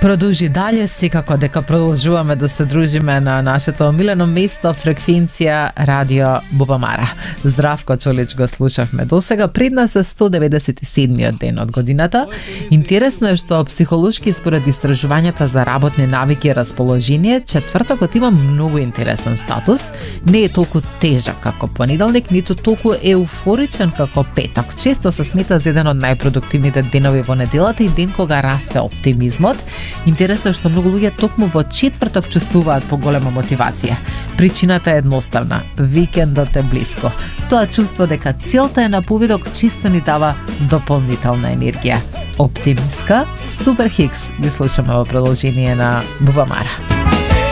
Продолжи дале, секако дека продолжуваме да се дружиме на нашето омилено место, фреквенција Радио Бубамара. Здравко Чолич го слушавме досега, пред нас е 197-миот ден од годината. Интересно е што психолошки според истражувањата за работни навики и расположение, четвртокот има многу интересен статус. Не е толку тежак како понеделник, ниту толку еуфоричен како петок. Често се смета за еден од најпродуктивните денови во неделата и ден кога расте оптимизмот. Интересно е што многу луѓе токму во четврток чувствуваат поголема мотивација. Причината е едноставна. Викендот е блиско. Тоа чувство дека целта е на повидок чисто ни дава дополнителна енергија. Оптимистка, Супер Хикс ги слушаме во продолжение на Бубамара.